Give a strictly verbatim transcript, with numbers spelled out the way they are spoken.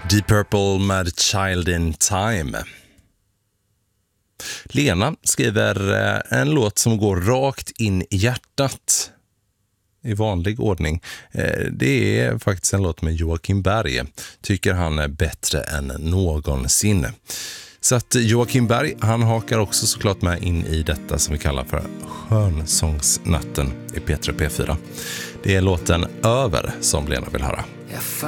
Deep Purple med Child in Time. Lena skriver en låt som går rakt in i hjärtat i vanlig ordning. Det är faktiskt en låt med Joakim Berg. Tycker han är bättre än någonsin. Så att Joakim Berg, han hakar också såklart med in i detta som vi kallar för Skönsångsnatten i P tre P fyra. Det är låten Över som Lena vill höra.